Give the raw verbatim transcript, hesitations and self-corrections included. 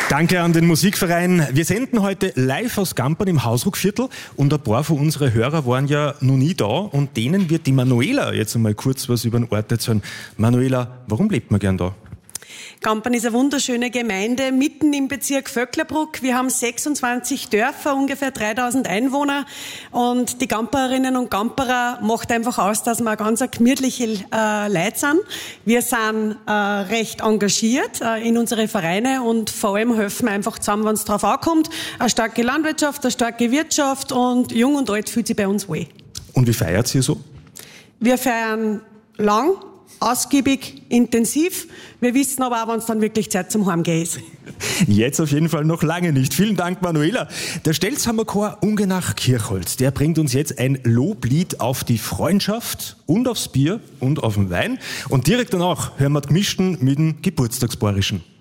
Danke an den Musikverein. Wir senden heute live aus Gampern im Hausruckviertel und ein paar von unseren Hörern waren ja noch nie da und denen wird die Manuela jetzt einmal kurz was über den Ort erzählen. Manuela, warum lebt man gern da? Gampern ist eine wunderschöne Gemeinde, mitten im Bezirk Vöcklerbruck. Wir haben sechsundzwanzig Dörfer, ungefähr dreitausend Einwohner. Und die Gamperinnen und Gamperer macht einfach aus, dass wir ganz eine gemütliche äh, Leute sind. Wir sind äh, recht engagiert äh, in unsere Vereine und vor allem helfen wir einfach zusammen, wenn es drauf ankommt. Eine starke Landwirtschaft, eine starke Wirtschaft und jung und alt fühlt sich bei uns wohl. Und wie feiert ihr so? Wir feiern lang, ausgiebig, intensiv. Wir wissen aber auch, wenn es dann wirklich Zeit zum Heimgehen ist. Jetzt auf jeden Fall noch lange nicht. Vielen Dank, Manuela. Der Stelzhammer-Chor Ungenach Kirchholz, der bringt uns jetzt ein Loblied auf die Freundschaft und aufs Bier und auf den Wein. Und direkt danach hören wir die Gemischten mit dem Geburtstagsbayerischen.